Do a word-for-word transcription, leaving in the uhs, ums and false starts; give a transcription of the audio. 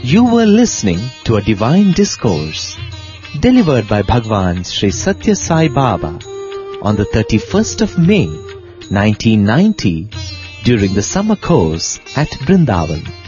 You were listening to a divine discourse delivered by Bhagwan Sri Satya Sai Baba on the thirty-first of May nineteen ninety during the summer course at Brindavan.